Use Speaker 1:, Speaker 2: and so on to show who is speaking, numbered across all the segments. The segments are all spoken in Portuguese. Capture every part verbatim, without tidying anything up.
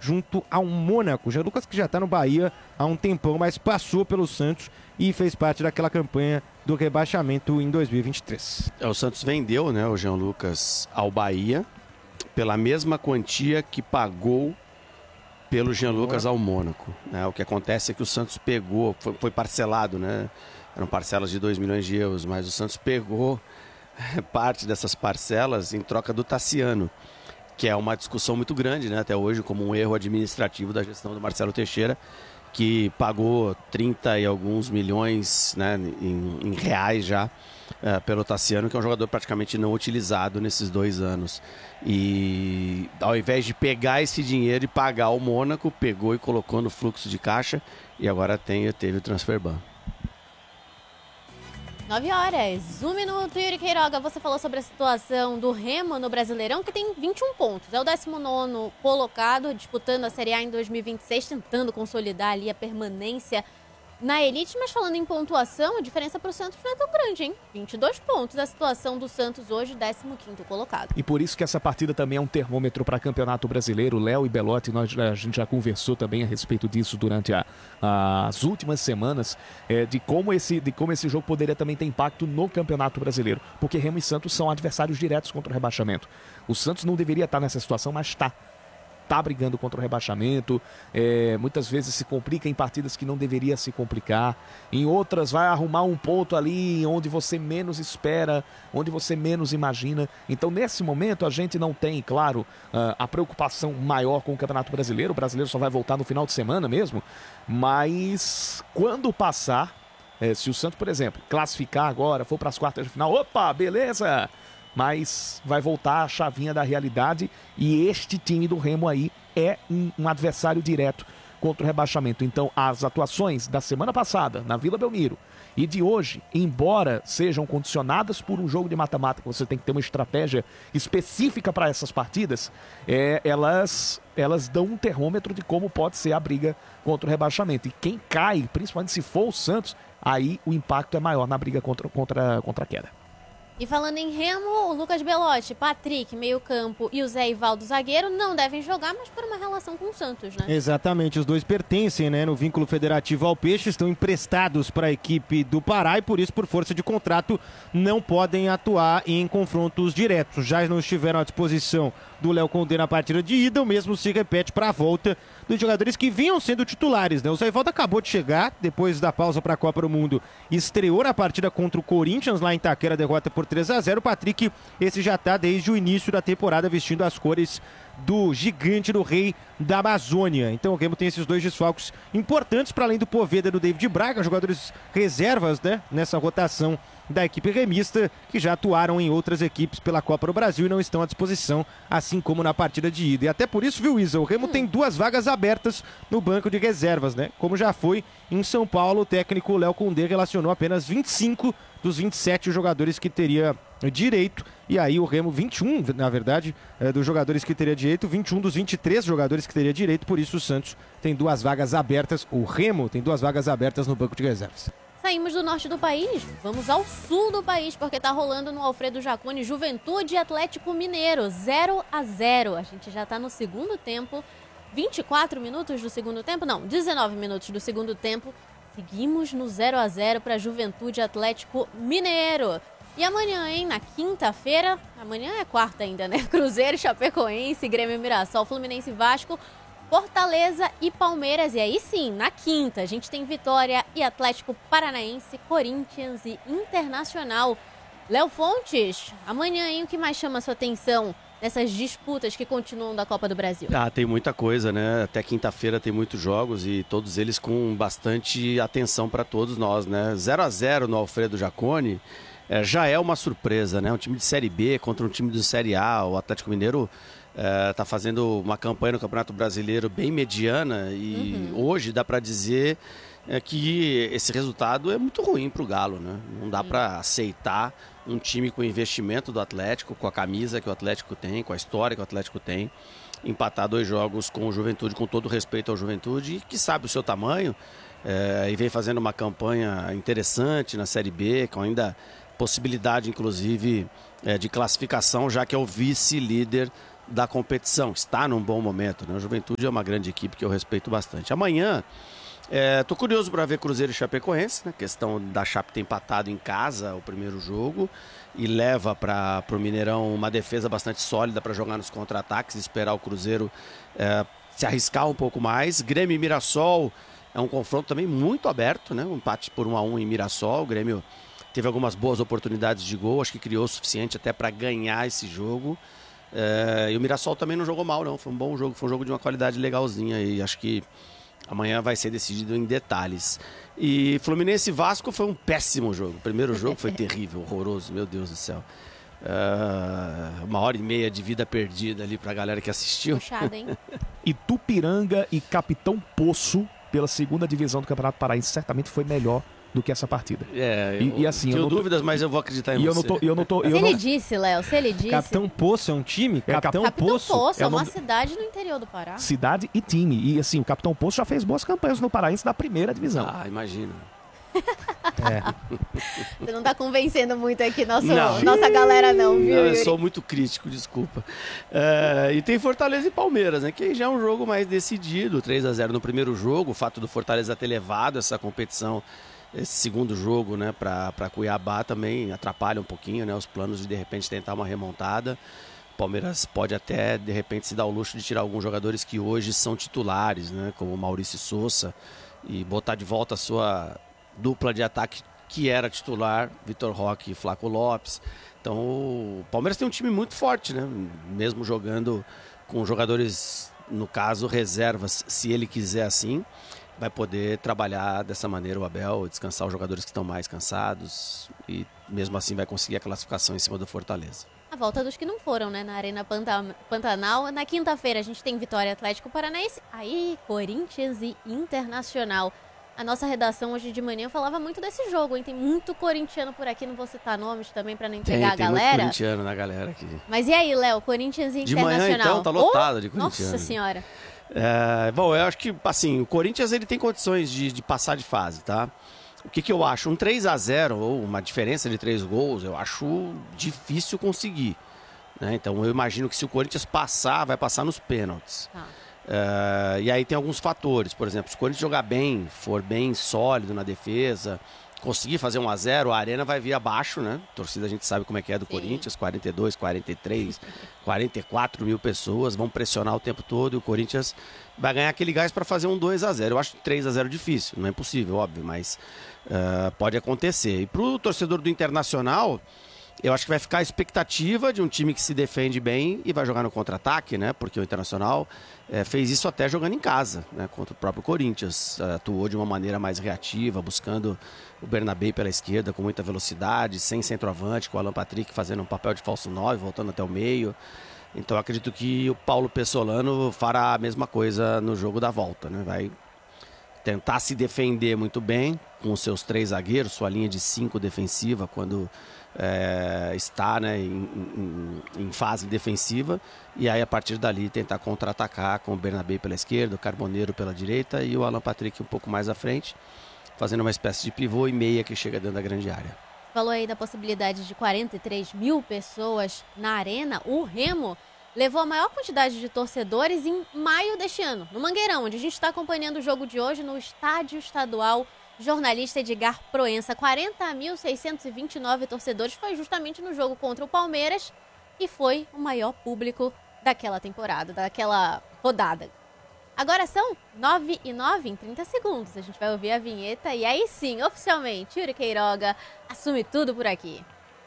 Speaker 1: junto ao Mônaco. Jean Lucas, que já está no Bahia há um tempão, mas passou pelo Santos e fez parte daquela campanha do rebaixamento em dois mil e vinte e três.
Speaker 2: O Santos vendeu, né, o Jean Lucas ao Bahia pela mesma quantia que pagou pelo Jean Lucas ao Mônaco. Né? O que acontece é que o Santos pegou, foi, foi parcelado, né? Eram parcelas de dois milhões de euros, mas o Santos pegou parte dessas parcelas em troca do Tassiano, que é uma discussão muito grande, né, até hoje, como um erro administrativo da gestão do Marcelo Teixeira, que pagou trinta e alguns milhões, né, em, em reais já, uh, pelo Tassiano, que é um jogador praticamente não utilizado nesses dois anos. E ao invés de pegar esse dinheiro e pagar o Mônaco, pegou e colocou no fluxo de caixa, e agora tem, teve o transfer ban.
Speaker 3: nove horas, um minuto. Yuri Queiroga, você falou sobre a situação do Remo no Brasileirão, que tem vinte e um pontos. É o décimo nono colocado, disputando a Série A em dois mil e vinte e seis, tentando consolidar ali a permanência na elite. Mas falando em pontuação, a diferença para o Santos não é tão grande, hein? vinte e dois pontos a situação do Santos hoje, décimo quinto colocado.
Speaker 4: E por isso que essa partida também é um termômetro para Campeonato Brasileiro. Léo e Belotti, nós, a gente já conversou também a respeito disso durante a, a, as últimas semanas, é, de, como esse, de como esse jogo poderia também ter impacto no Campeonato Brasileiro. Porque Remo e Santos são adversários diretos contra o rebaixamento. O Santos não deveria estar nessa situação, mas está. Está brigando contra o rebaixamento, é, muitas vezes se complica em partidas que não deveria se complicar, em outras vai arrumar um ponto ali onde você menos espera, onde você menos imagina. Então nesse momento a gente não tem, claro, a preocupação maior com o Campeonato Brasileiro. O brasileiro só vai voltar no final de semana mesmo, mas quando passar, é, se o Santos, por exemplo, classificar agora, for para as quartas de final, opa, beleza! Mas vai voltar a chavinha da realidade, e este time do Remo aí é um, um adversário direto contra o rebaixamento. Então as atuações da semana passada na Vila Belmiro e de hoje, embora sejam condicionadas por um jogo de mata-mata, que você tem que ter uma estratégia específica para essas partidas, é, elas, elas dão um termômetro de como pode ser a briga contra o rebaixamento. E quem cai, principalmente se for o Santos, aí o impacto é maior na briga contra, contra, contra a queda.
Speaker 3: E falando em Remo, o Lucas Belotti, Patrick, meio campo, e o Zé Ivaldo, zagueiro, não devem jogar, mas por uma relação com o Santos, né?
Speaker 1: Exatamente, os dois pertencem, né, no vínculo federativo ao Peixe, estão emprestados para a equipe do Pará e por isso, por força de contrato, não podem atuar em confrontos diretos. Já não estiveram à disposição do Léo Condé na partida de ida, o mesmo se repete para a volta dos jogadores que vinham sendo titulares, né? O Zé Ivaldo acabou de chegar, depois da pausa para a Copa do Mundo, estreou na partida contra o Corinthians, lá em Itaquera, derrota por três a zero. O Patrick, esse já está desde o início da temporada vestindo as cores do gigante, do rei da Amazônia. Então o Remo tem esses dois desfalques importantes, para além do Poveda e do David Braga, jogadores reservas, né, nessa rotação da equipe remista, que já atuaram em outras equipes pela Copa do Brasil e não estão à disposição, assim como na partida de ida. E até por isso, viu, Isa, o Remo hum. tem duas vagas abertas no banco de reservas, né? Como já foi em São Paulo, o técnico Léo Condé relacionou apenas vinte e cinco dos vinte e sete jogadores que teria direito, e aí o Remo, vinte e um, na verdade, é, dos jogadores que teria direito, vinte e um dos vinte e três jogadores que teria direito, por isso o Santos tem duas vagas abertas, o Remo tem duas vagas abertas no banco de reservas.
Speaker 3: Saímos do norte do país, vamos ao sul do país, porque tá rolando no Alfredo Jaconi Juventude e Atlético Mineiro, zero a zero. A gente já tá no segundo tempo, vinte e quatro minutos do segundo tempo, não, dezenove minutos do segundo tempo. Seguimos no zero a zero para Juventude e Atlético Mineiro. E amanhã, hein, na quinta-feira, amanhã é quarta ainda, né? Cruzeiro, Chapecoense, Grêmio, Mirassol, Fluminense, Vasco, Fortaleza e Palmeiras. E aí sim, na quinta, a gente tem Vitória e Atlético Paranaense, Corinthians e Internacional. Léo Fontes, amanhã, hein, o que mais chama a sua atenção nessas disputas que continuam da Copa do Brasil?
Speaker 2: Ah, tem muita coisa, né? Até quinta-feira tem muitos jogos e todos eles com bastante atenção para todos nós, né? zero a zero no Alfredo Jaconi é, já é uma surpresa, né? Um time de Série B contra um time de Série A. O Atlético Mineiro está é, fazendo uma campanha no Campeonato Brasileiro bem mediana e uhum. hoje dá para dizer é, que esse resultado é muito ruim para o Galo, né? Não dá para aceitar um time com o investimento do Atlético, com a camisa que o Atlético tem, com a história que o Atlético tem, empatar dois jogos com o Juventude, com todo respeito ao Juventude, que sabe o seu tamanho, é, e vem fazendo uma campanha interessante na Série B, com ainda possibilidade, inclusive, é, de classificação, já que é o vice-líder da competição. Está num bom momento, né? O Juventude é uma grande equipe que eu respeito bastante. Amanhã, estou é, curioso para ver Cruzeiro e Chapecoense, né? A questão da Chape ter empatado em casa o primeiro jogo e leva para o Mineirão uma defesa bastante sólida para jogar nos contra-ataques e esperar o Cruzeiro é, se arriscar um pouco mais. Grêmio e Mirassol é um confronto também muito aberto, né? Um empate por um a um em Mirassol. O Grêmio teve algumas boas oportunidades de gol, acho que criou o suficiente até para ganhar esse jogo. É, e o Mirassol também não jogou mal, não. Foi um bom jogo, foi um jogo de uma qualidade legalzinha e acho que amanhã vai ser decidido em detalhes. E Fluminense e Vasco foi um péssimo jogo. O primeiro jogo foi terrível, horroroso, meu Deus do céu. Uh, uma hora e meia de vida perdida ali pra galera que assistiu.
Speaker 3: Puxado, hein?
Speaker 4: Itupiranga e Capitão Poço pela segunda divisão do Campeonato Paraense certamente foi melhor do que essa partida.
Speaker 2: É,
Speaker 4: e, e assim,
Speaker 2: tenho
Speaker 4: eu não tô...
Speaker 2: dúvidas, mas eu vou acreditar em
Speaker 4: e
Speaker 2: você.
Speaker 4: eu não tô, eu não tô, eu
Speaker 3: se
Speaker 4: não...
Speaker 3: ele disse, Léo, se ele disse...
Speaker 1: Capitão Poço é um time?
Speaker 4: É,
Speaker 1: Capitão,
Speaker 3: Capitão
Speaker 1: Poço?
Speaker 3: Poço é,
Speaker 4: é
Speaker 3: uma
Speaker 4: nome...
Speaker 3: cidade no interior do Pará.
Speaker 4: Cidade e time. E assim, o Capitão Poço já fez boas campanhas no Paraense da primeira divisão.
Speaker 2: Ah, imagina.
Speaker 1: É.
Speaker 3: Você não tá convencendo muito aqui nosso,
Speaker 2: Não.
Speaker 3: nossa galera não, viu,
Speaker 2: Não, eu
Speaker 3: Yuri?
Speaker 2: sou muito crítico, desculpa. É, e tem Fortaleza e Palmeiras, né? Que já é um jogo mais decidido, três a zero no primeiro jogo. O fato do Fortaleza ter levado essa competição, esse segundo jogo, né, para Cuiabá também atrapalha um pouquinho, né? Os planos de de repente tentar uma remontada. O Palmeiras pode até de repente se dar o luxo de tirar alguns jogadores que hoje são titulares, né? Como o Maurício Sousa, e botar de volta a sua dupla de ataque que era titular, Vitor Roque e Flaco Lopes. Então o Palmeiras tem um time muito forte, né? Mesmo jogando com jogadores, no caso, reservas, se ele quiser assim, vai poder trabalhar dessa maneira o Abel, descansar os jogadores que estão mais cansados e mesmo assim vai conseguir a classificação em cima do Fortaleza.
Speaker 3: A volta dos que não foram, né? Na Arena Panta- Pantanal. Na quinta-feira a gente tem Vitória Atlético Paranaense. Aí, Corinthians e Internacional. A nossa redação hoje de manhã falava muito desse jogo, hein? Tem muito corintiano por aqui, não vou citar nomes também pra não entregar
Speaker 2: Tem,
Speaker 3: a
Speaker 2: tem
Speaker 3: galera.
Speaker 2: muito corintiano na galera aqui.
Speaker 3: Mas e aí, Léo? Corinthians e
Speaker 2: De
Speaker 3: Internacional?
Speaker 2: manhã, então, tá lotado
Speaker 3: Oh,
Speaker 2: de corintiano.
Speaker 3: Nossa Senhora.
Speaker 2: É, bom, eu acho que, assim, o Corinthians ele tem condições de, de passar de fase, tá? O que que eu acho? Um três a zero ou uma diferença de três gols, eu acho difícil conseguir, né? Então eu imagino que se o Corinthians passar, vai passar nos pênaltis.
Speaker 3: Tá.
Speaker 2: Uh, e aí tem alguns fatores, por exemplo, se o Corinthians jogar bem, for bem sólido na defesa, conseguir fazer um a zero, a arena vai vir abaixo, né? A torcida a gente sabe como é que é do
Speaker 3: Sim.
Speaker 2: Corinthians, quarenta e dois, quarenta e três, quarenta e quatro mil pessoas, vão pressionar o tempo todo e o Corinthians vai ganhar aquele gás para fazer um dois a zero. Eu acho três a zero difícil, não é impossível, óbvio, mas uh, pode acontecer. E pro torcedor do Internacional, eu acho que vai ficar a expectativa de um time que se defende bem e vai jogar no contra-ataque, né? Porque o Internacional é, fez isso até jogando em casa, né? Contra o próprio Corinthians. É, atuou de uma maneira mais reativa, buscando o Bernabé pela esquerda com muita velocidade, sem centroavante, com o Alan Patrick fazendo um papel de falso nove, voltando até o meio. Então acredito que o Paulo Pessolano fará a mesma coisa no jogo da volta, né? Vai tentar se defender muito bem com os seus três zagueiros, sua linha de cinco defensiva, quando é, está, né, em, em, em fase defensiva, e aí a partir dali tentar contra-atacar com o Bernabé pela esquerda, o Carboneiro pela direita e o Alan Patrick um pouco mais à frente, fazendo uma espécie de pivô e meia que chega dentro da grande área.
Speaker 3: Falou aí da possibilidade de quarenta e três mil pessoas na arena. O Remo levou a maior quantidade de torcedores em maio deste ano, no Mangueirão, onde a gente está acompanhando o jogo de hoje no Estádio Estadual Jornalista Edgar Proença. quarenta mil seiscentos e vinte e nove torcedores, foi justamente no jogo contra o Palmeiras e foi o maior público daquela temporada, daquela rodada. Agora são nove e nove em trinta segundos. A gente vai ouvir a vinheta e aí sim, oficialmente, Yuri Queiroga assume tudo por aqui.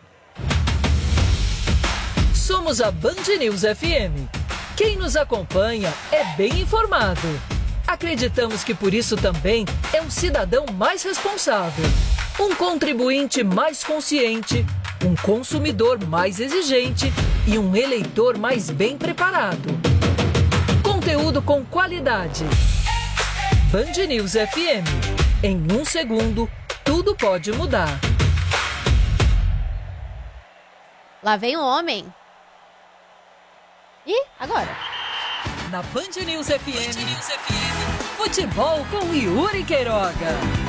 Speaker 5: Somos a Band News F M. Quem nos acompanha é bem informado. Acreditamos que por isso também é um cidadão mais responsável, um contribuinte mais consciente, um consumidor mais exigente e um eleitor mais bem preparado. Conteúdo com qualidade. Band News F M. Em um segundo, tudo pode mudar.
Speaker 3: Lá vem o homem. E agora?
Speaker 5: Na Band News F M, Band News F M, futebol com Yuri Queiroga.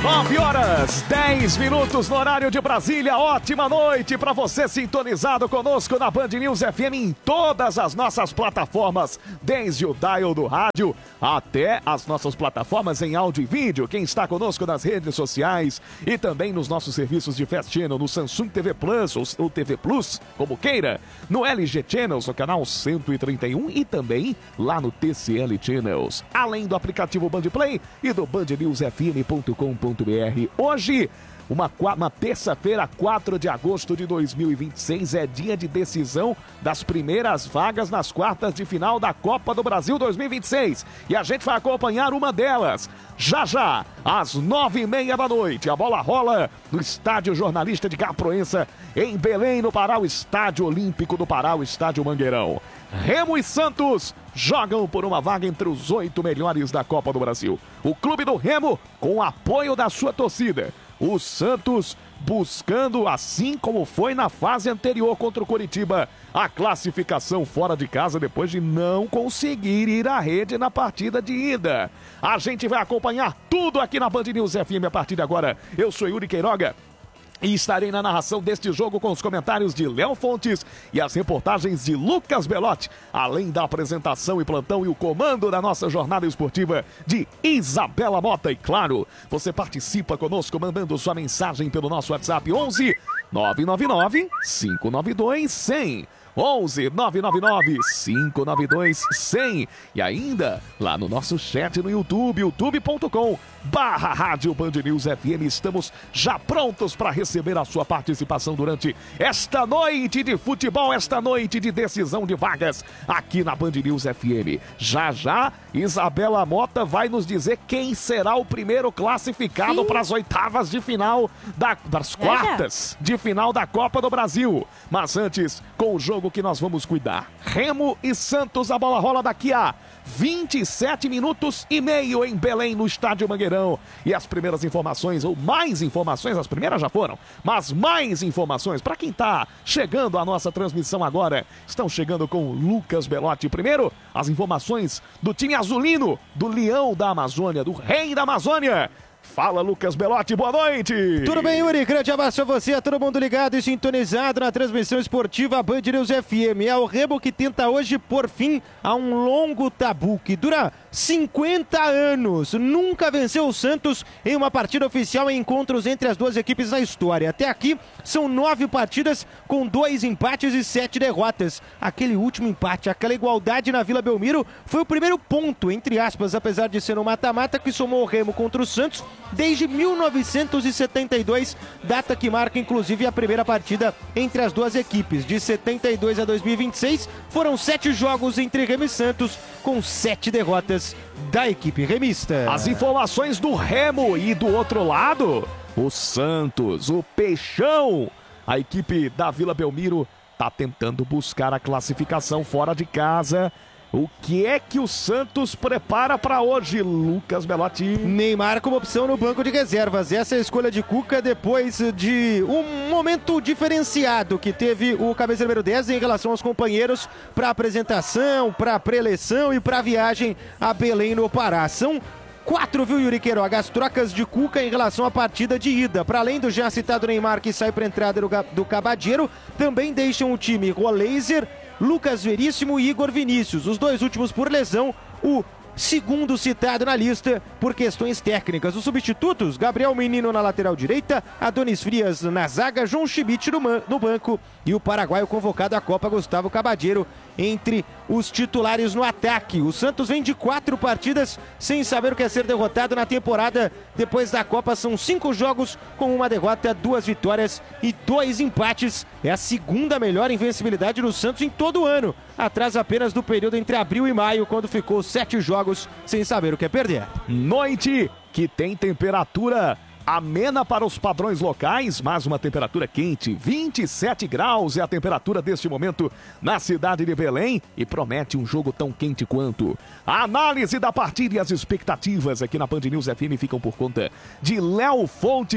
Speaker 4: nove horas, dez minutos no horário de Brasília. Ótima noite para você sintonizado conosco na Band News F M em todas as nossas plataformas, desde o dial do rádio até as nossas plataformas em áudio e vídeo. Quem está conosco nas redes sociais e também nos nossos serviços de Fast Channel, no Samsung T V Plus ou T V Plus, como queira, no L G Channels, no canal cento e trinta e um e também lá no T C L Channels, além do aplicativo Band Play e do band news f m ponto com ponto b r. Hoje, uma, uma terça-feira, quatro de agosto de dois mil e vinte e seis, é dia de decisão das primeiras vagas nas quartas de final da Copa do Brasil dois mil e vinte e seis. E a gente vai acompanhar uma delas. Já já, às nove e meia da noite, a bola rola no Estádio Jornalista de Proença, em Belém, no Pará, o Estádio Olímpico do Pará, o Estádio Mangueirão. Remo e Santos jogam por uma vaga entre os oito melhores da Copa do Brasil. O clube do Remo com o apoio da sua torcida. O Santos buscando, assim como foi na fase anterior contra o Coritiba, a classificação fora de casa depois de não conseguir ir à rede na partida de ida. A gente vai acompanhar tudo aqui na Band News F M a partir de agora. Eu sou Yuri Queiroga e estarei na narração deste jogo com os comentários de Léo Fontes e as reportagens de Lucas Belotti, além da apresentação e plantão e o comando da nossa jornada esportiva de Isabela Mota. E claro, você participa conosco mandando sua mensagem pelo nosso WhatsApp onze nove nove nove, cinco nove dois, cem. onze nove nove nove, cinco nove dois, cem. E ainda lá no nosso chat no YouTube, youtube ponto com barra Rádio Band News F M. Estamos já prontos para receber a sua participação durante esta noite de futebol, esta noite de decisão de vagas aqui na Band News F M. Já já, Isabela Mota vai nos dizer quem será o primeiro classificado para as oitavas de final da, das quartas de final da Copa do Brasil. Mas antes, com o jogo que nós vamos cuidar, Remo e Santos, a bola rola daqui a vinte e sete minutos e meio em Belém, no Estádio Mangueirão. E as primeiras informações, ou mais informações, as primeiras já foram, mas mais informações para quem está chegando à nossa transmissão agora, estão chegando com Lucas Belotti. Primeiro, as informações do time azulino, do Leão da Amazônia, do Rei da Amazônia. Fala, Lucas Belotti, boa noite!
Speaker 1: Tudo bem, Yuri? Grande abraço a você, a todo mundo ligado e sintonizado na transmissão esportiva Band News F M. É o Remo que tenta hoje pôr fim a um longo tabu que dura cinquenta anos. Nunca venceu o Santos em uma partida oficial em encontros entre as duas equipes na história. Até aqui, são nove partidas com dois empates e sete derrotas. Aquele último empate, aquela igualdade na Vila Belmiro, foi o primeiro ponto, entre aspas, apesar de ser um mata-mata, que somou o Remo contra o Santos desde mil novecentos e setenta e dois, data que marca inclusive a primeira partida entre as duas equipes. De setenta e dois a dois mil e vinte e seis, foram sete jogos entre Remo e Santos, com sete derrotas da equipe remista.
Speaker 4: As informações do Remo e do outro lado, o Santos, o Peixão, a equipe da Vila Belmiro está tentando buscar a classificação fora de casa. O que é que o Santos prepara para hoje, Lucas Belotti?
Speaker 1: Neymar como opção no banco de reservas. Essa é a escolha de Cuca depois de um momento diferenciado que teve o camisa número dez em relação aos companheiros para apresentação, para pré-eleição e para viagem a Belém, no Pará. São quatro, viu, Yuri Queiroga, as trocas de Cuca em relação à partida de ida. Para além do já citado Neymar, que sai para a entrada do, do Cabadeiro, também deixam o time Roleiser, Lucas Veríssimo e Igor Vinícius, os dois últimos por lesão, o segundo citado na lista por questões técnicas. Os substitutos, Gabriel Menino na lateral direita, Adonis Frias na zaga, João Schmidt no, no banco e o paraguaio convocado à Copa, Gustavo Cabadeiro, entre os titulares no ataque. O Santos vem de quatro partidas sem saber o que é ser derrotado na temporada. Depois da Copa são cinco jogos com uma derrota, duas vitórias e dois empates. É a segunda melhor invencibilidade do Santos em todo o ano, atrás apenas do período entre abril e maio, quando ficou sete jogos sem saber o que é perder.
Speaker 4: Noite que tem temperatura amena para os padrões locais, mas uma temperatura quente, vinte e sete graus é a temperatura deste momento na cidade de Belém e promete um jogo tão quente quanto. A análise da partida e as expectativas aqui na Band News F M ficam por conta de Léo Fontes, que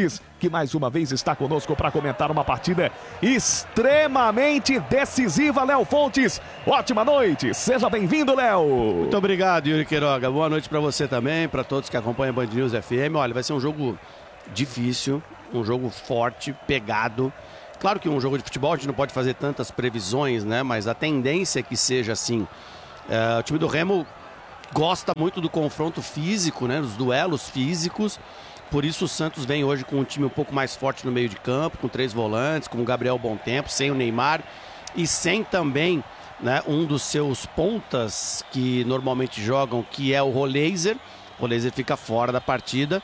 Speaker 4: que mais uma vez está conosco para comentar uma partida extremamente decisiva. Léo Fontes, ótima noite, seja bem-vindo, Léo.
Speaker 2: Muito obrigado, Yuri Queiroga. Boa noite para você também, para todos que acompanham a Band News F M. Olha, vai ser um jogo difícil, um jogo forte, pegado. Claro que um jogo de futebol a gente não pode fazer tantas previsões, né? Mas a tendência é que seja assim. É, o time do Remo gosta muito do confronto físico, né? Dos duelos físicos. Por isso o Santos vem hoje com um time um pouco mais forte no meio de campo, com três volantes, com o Gabriel Bontempo, sem o Neymar e sem também, né, um dos seus pontas que normalmente jogam, que é o Roleiser. O Roleiser fica fora da partida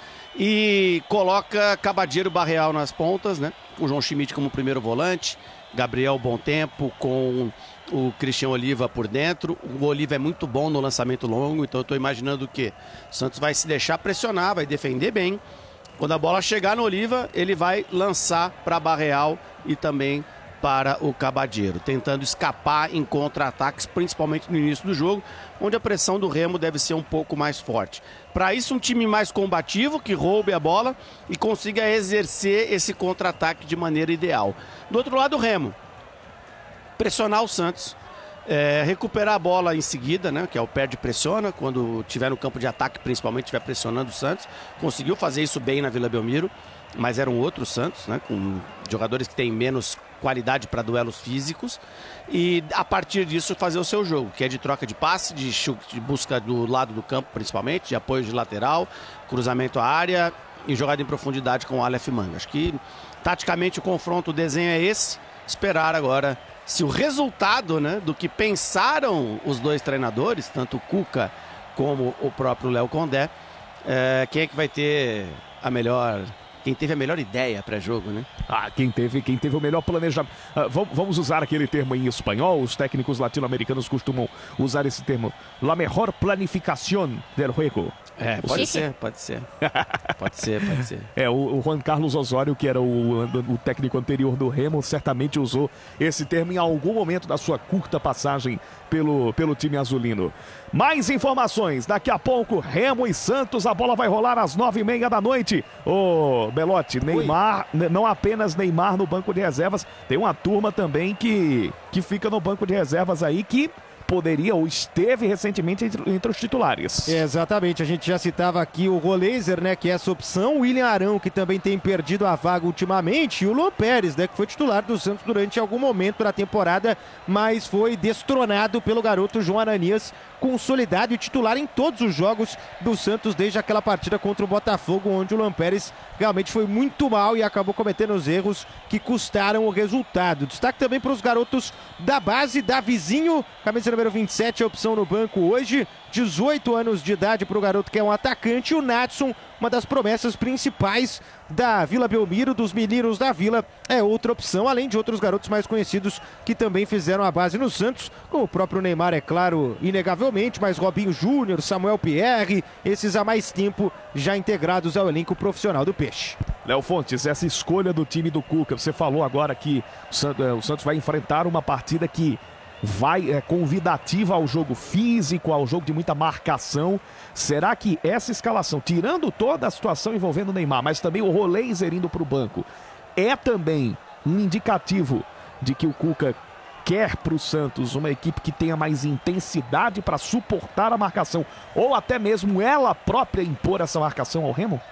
Speaker 2: e coloca Cabadeiro Barreal nas pontas, né? O João Schmidt como primeiro volante, Gabriel Bontempo com o Cristian Oliva por dentro. O Oliva é muito bom no lançamento longo, então eu estou imaginando que o Santos vai se deixar pressionar, vai defender bem. Quando a bola chegar no Oliva, ele vai lançar para Barreal e também para o Cabadeiro, tentando escapar em contra-ataques, principalmente no início do jogo, onde a pressão do Remo deve ser um pouco mais forte. Para isso, um time mais combativo, que roube a bola e consiga exercer esse contra-ataque de maneira ideal. Do outro lado, o Remo, pressionar o Santos, é, recuperar a bola em seguida, né, que é o perde-pressiona, quando tiver no campo de ataque, principalmente estiver pressionando o Santos. Conseguiu fazer isso bem na Vila Belmiro, mas era um outro Santos, né, com jogadores que têm menos qualidade para duelos físicos, e a partir disso fazer o seu jogo, que é de troca de passe, de chute, de busca do lado do campo principalmente, de apoio de lateral, cruzamento à área e jogada em profundidade com o Aleph Manga. Acho que taticamente o confronto, o desenho é esse. Esperar agora se o resultado, né, do que pensaram os dois treinadores, tanto o Cuca como o próprio Léo Condé, é, quem é que vai ter a melhor... Quem teve a melhor ideia pré-jogo, né?
Speaker 4: Ah, quem teve, quem teve o melhor planejamento. Ah, vamos usar aquele termo em espanhol. Os técnicos latino-americanos costumam usar esse termo. La mejor planificación del juego.
Speaker 2: É, pode ser, pode ser. Pode ser, pode ser.
Speaker 4: É, o, o Juan Carlos Osório, que era o, o técnico anterior do Remo, certamente usou esse termo em algum momento da sua curta passagem pelo, pelo time azulino. Mais informações, daqui a pouco, Remo e Santos, a bola vai rolar às nove e meia da noite. Ô, Belotti, Neymar, Oi. não apenas Neymar no banco de reservas, tem uma turma também que, que fica no banco de reservas aí que poderia ou esteve recentemente entre, entre os titulares.
Speaker 1: É, exatamente, a gente já citava aqui o Roleiser, né, que é essa opção, o William Arão, que também tem perdido a vaga ultimamente, e o Luan Pérez, né, que foi titular do Santos durante algum momento da temporada, mas foi destronado pelo garoto João Ananias, consolidado e titular em todos os jogos do Santos desde aquela partida contra o Botafogo, onde o Luan Pérez realmente foi muito mal e acabou cometendo os erros que custaram o resultado. Destaque também para os garotos da base, Davizinho, camisa número vinte e sete, a opção no banco hoje, dezoito anos de idade para o garoto que é um atacante, e o Natson, uma das promessas principais da Vila Belmiro, dos meninos da Vila, é outra opção, além de outros garotos mais conhecidos que também fizeram a base no Santos, como o próprio Neymar, é claro, inegavelmente, mas Robinho Júnior, Samuel Pierre, esses há mais tempo já integrados ao elenco profissional do Peixe.
Speaker 4: Léo Fontes, essa escolha do time do Cuca, você falou agora que o Santos vai enfrentar uma partida que vai é, convidativa ao jogo físico, ao jogo de muita marcação. Será que essa escalação, tirando toda a situação envolvendo o Neymar, mas também o Roleiser indo para o banco, é também um indicativo de que o Cuca quer para o Santos uma equipe que tenha mais intensidade para suportar a marcação, ou até mesmo ela própria impor essa marcação ao Remo?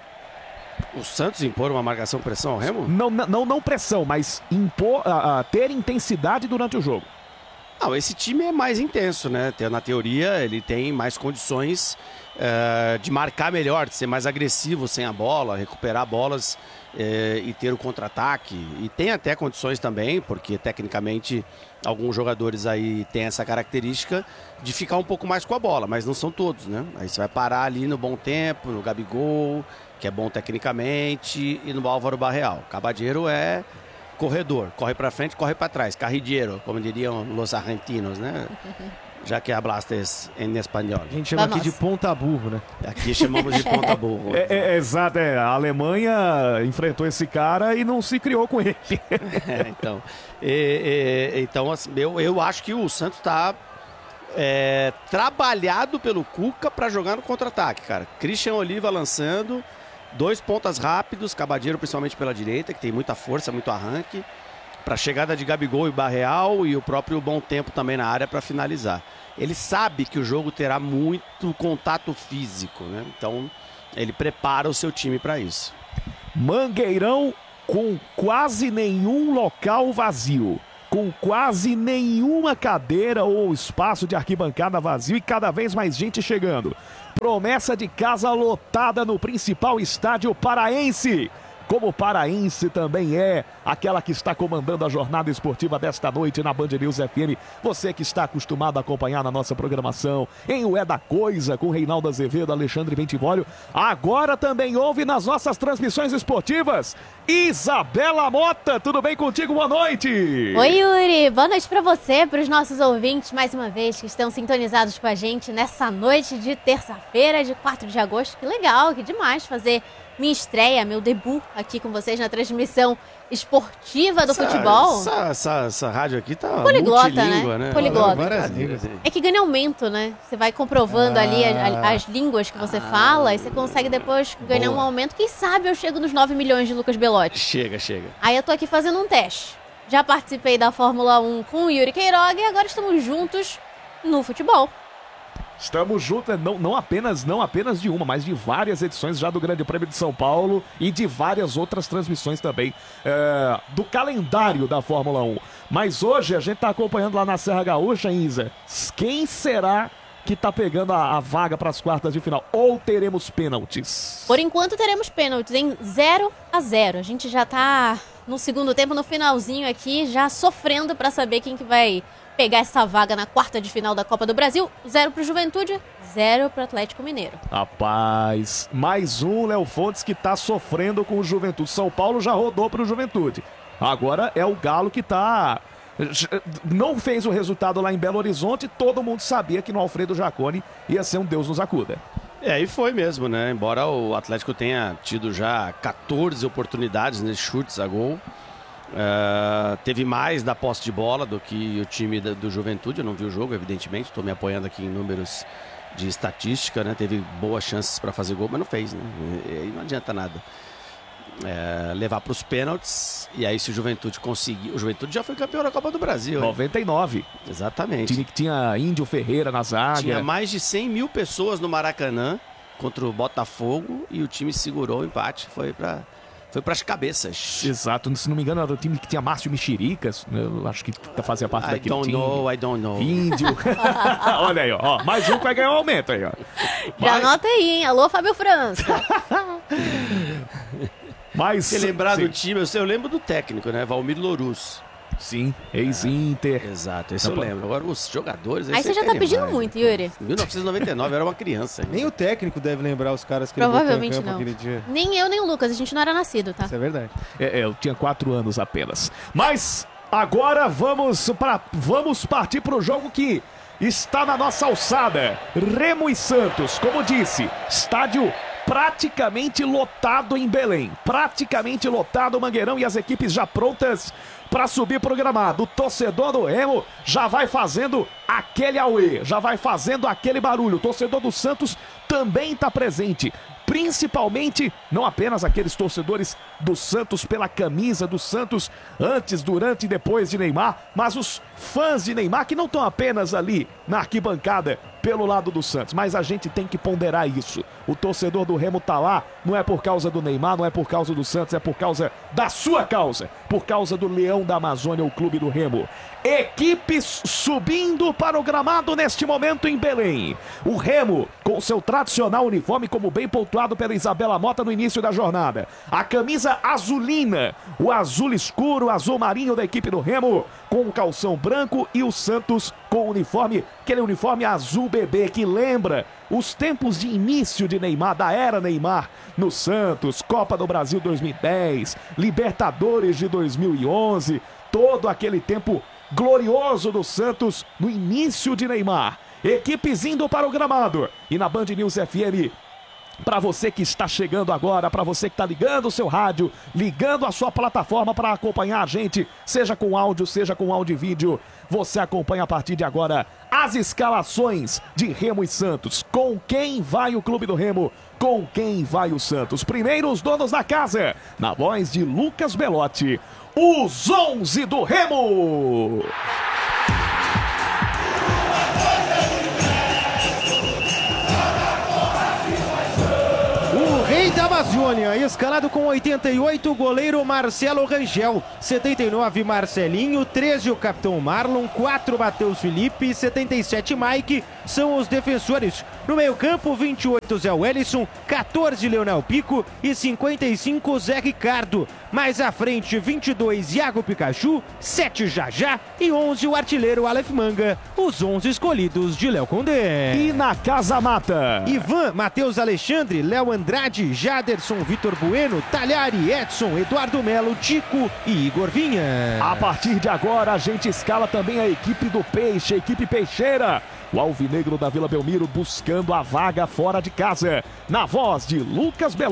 Speaker 2: O Santos impor uma marcação pressão ao Remo?
Speaker 4: Não, não, não pressão, mas impor, uh, uh, ter intensidade durante o jogo.
Speaker 2: Não, esse time é mais intenso, né? Na teoria, ele tem mais condições uh, de marcar melhor, de ser mais agressivo sem a bola, recuperar bolas uh, e ter o contra-ataque. E tem até condições também, porque tecnicamente alguns jogadores aí têm essa característica de ficar um pouco mais com a bola, mas não são todos, né? Aí você vai parar ali no Bom Tempo, no Gabigol, que é bom tecnicamente, e no Álvaro Barreal. Cabadeiro é corredor, corre para frente, corre para trás, carrilheiro, como diriam os argentinos, né? Já que hablastes em espanhol.
Speaker 1: A gente chama Vamos. aqui de ponta burro, né?
Speaker 2: Aqui chamamos de ponta burro.
Speaker 4: É, é, exato, é. A Alemanha enfrentou esse cara e não se criou com ele.
Speaker 2: É, então, e, e, então assim, eu, eu acho que o Santos está é, trabalhado pelo Cuca para jogar no contra-ataque, cara. Cristian Oliva lançando, dois pontas rápidos, Cabadeiro principalmente pela direita, que tem muita força, muito arranque, para a chegada de Gabigol e Barreal e o próprio Bom Tempo também na área para finalizar. Ele sabe que o jogo terá muito contato físico, né? Então ele prepara o seu time para isso.
Speaker 4: Mangueirão com quase nenhum local vazio, com quase nenhuma cadeira ou espaço de arquibancada vazio e cada vez mais gente chegando. Promessa de casa lotada no principal estádio paraense. Como paraense também é aquela que está comandando a jornada esportiva desta noite na Band News F M. Você que está acostumado a acompanhar na nossa programação em O É da Coisa, com Reinaldo Azevedo, Alexandre Bentivolio. Agora também ouve nas nossas transmissões esportivas, Isabela Mota. Tudo bem contigo? Boa noite!
Speaker 3: Oi, Yuri. Boa noite para você, para os nossos ouvintes, mais uma vez, que estão sintonizados com a gente nessa noite de terça-feira, de quatro de agosto. Que legal, que demais fazer minha estreia, meu debut aqui com vocês na transmissão esportiva do
Speaker 2: essa,
Speaker 3: futebol.
Speaker 2: Essa, essa, essa rádio aqui tá
Speaker 3: poliglota,
Speaker 2: multilíngua,
Speaker 3: né?
Speaker 2: né?
Speaker 3: Poliglota.
Speaker 1: Várias línguas.
Speaker 3: É que ganha aumento, né? Você vai comprovando ah. ali as, as línguas que você ah. fala e você consegue depois ganhar Boa. um aumento. Quem sabe eu chego nos nove milhões de Lucas Belotti.
Speaker 2: Chega, chega.
Speaker 3: Aí eu tô aqui fazendo um teste. Já participei da Fórmula um com o Yuri Queiroga e agora estamos juntos no futebol.
Speaker 4: Estamos juntos, não, não, apenas, não apenas de uma, mas de várias edições já do Grande Prêmio de São Paulo e de várias outras transmissões também é, do calendário da Fórmula um. Mas hoje a gente está acompanhando lá na Serra Gaúcha, Isa. Quem será que está pegando a, a vaga para as quartas de final? Ou teremos pênaltis?
Speaker 3: Por enquanto teremos pênaltis em zero a zero. A gente já está no segundo tempo, no finalzinho aqui, já sofrendo para saber quem que vai pegar essa vaga na quarta de final da Copa do Brasil. Zero pro Juventude, zero pro Atlético Mineiro.
Speaker 4: Rapaz, mais um Léo Fontes que tá sofrendo com o Juventude. São Paulo já rodou pro Juventude. Agora é o Galo que tá... não fez o resultado lá em Belo Horizonte. Todo mundo sabia que no Alfredo Jaconi ia ser um Deus nos acuda.
Speaker 2: É, e foi mesmo, né? Embora o Atlético tenha tido já quatorze oportunidades, né, chutes a gol. Uh, teve mais da posse de bola do que o time da, do Juventude. Eu não vi o jogo, evidentemente, estou me apoiando aqui em números de estatística, né? Teve boas chances para fazer gol, mas não fez, né? E aí não adianta nada. É, levar para os pênaltis, e aí se o Juventude conseguir... O Juventude já foi campeão da Copa do Brasil,
Speaker 4: noventa e nove.
Speaker 2: Hein? Exatamente.
Speaker 4: Time que tinha Índio Ferreira na zaga.
Speaker 2: Tinha mais de cem mil pessoas no Maracanã contra o Botafogo e o time segurou o empate, foi para... Foi para as cabeças.
Speaker 4: Exato, se não me engano era o time que tinha Márcio Mexericas, eu acho que fazia parte
Speaker 2: I
Speaker 4: daquele
Speaker 2: don't
Speaker 4: time.
Speaker 2: Know, I don't know.
Speaker 4: Índio. Olha aí, ó, mais um que vai ganhar um aumento aí, ó.
Speaker 3: Já Mas... anota aí, hein? Alô, Fábio França.
Speaker 2: Mas se lembrar sim. do time, eu, sei, eu lembro do técnico, né? Valmir Louruz.
Speaker 4: Sim, ex-Inter.
Speaker 2: É, exato, esse eu lembro. Agora os jogadores...
Speaker 3: Aí você já tá pedindo demais, muito, Yuri.
Speaker 2: Em mil novecentos e noventa e nove eu era uma criança.
Speaker 1: Nem o técnico deve lembrar os caras que
Speaker 3: Provavelmente
Speaker 1: ele botou em campo
Speaker 3: não.
Speaker 1: aquele dia.
Speaker 3: Nem eu, nem o Lucas, a gente não era nascido, tá?
Speaker 1: Isso é verdade.
Speaker 4: É, é eu tinha quatro anos apenas. Mas agora vamos, pra, vamos partir pro jogo que está na nossa alçada. Remo e Santos, como disse, estádio praticamente lotado em Belém. Praticamente lotado o Mangueirão e as equipes já prontas para subir pro gramado. O torcedor do Remo já vai fazendo aquele auê, já vai fazendo aquele barulho. O torcedor do Santos também está presente. Principalmente, não apenas aqueles torcedores do Santos pela camisa do Santos antes, durante e depois de Neymar, mas os fãs de Neymar que não estão apenas ali na arquibancada pelo lado do Santos, mas a gente tem que ponderar isso. O torcedor do Remo tá lá, não é por causa do Neymar, não é por causa do Santos, é por causa da sua causa, por causa do Leão da Amazônia, o clube do Remo. Equipes subindo para o gramado neste momento em Belém. O Remo, com seu tradicional uniforme, como bem pontuado pela Isabela Mota no início da jornada. A camisa azulina, o azul escuro, o azul marinho da equipe do Remo, com o calção branco, e o Santos com o uniforme, aquele uniforme azul bebê que lembra os tempos de início de Neymar, da era Neymar no Santos, Copa do Brasil dois mil e dez, Libertadores de dois mil e onze, todo aquele tempo glorioso do Santos no início de Neymar. Equipes indo para o gramado e na Band News F M para você que está chegando agora, para você que está ligando o seu rádio, ligando a sua plataforma para acompanhar a gente, seja com áudio, seja com áudio e vídeo. Você acompanha a partir de agora as escalações de Remo e Santos. Com quem vai o Clube do Remo? Com quem vai o Santos? Primeiro, os donos da casa, na voz de Lucas Belotti, os onze do Remo.
Speaker 1: Rei da Amazônia, escalado com oitenta e oito, o goleiro Marcelo Rangel, setenta e nove Marcelinho, treze o capitão Marlon, quatro Matheus Felipe, setenta e sete Mike, são os defensores. No meio campo, vinte e oito Zé Wellison, quatorze Leonel Pico e cinquenta e cinco Zé Ricardo. Mais à frente, vinte e dois Iago Pikachu, sete Jajá e onze o artilheiro Aleph Manga, os onze escolhidos de Léo Condé.
Speaker 4: E na Casa Mata,
Speaker 1: Ivan, Matheus Alexandre, Léo Andrade, Jaderson, Vitor Bueno, Talhari, Edson, Eduardo Melo, Tico e Igor Vinha.
Speaker 4: A partir de agora, a gente escala também a equipe do Peixe, a equipe Peixeira. O alvinegro da Vila Belmiro buscando a vaga fora de casa. Na voz de Lucas Belotti.